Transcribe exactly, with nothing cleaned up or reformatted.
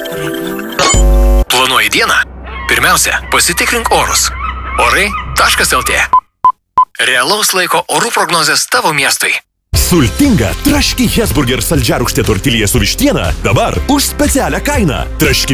Planuoji dieną? Pirmiausia, pasitikrink orus. Orai taškas el tė. Realaus laiko orų prognozės tavo miestui. Sultinga traški Hesburger saldžiarūgštė tortilija su vištiena dabar už specialią kainą. Traški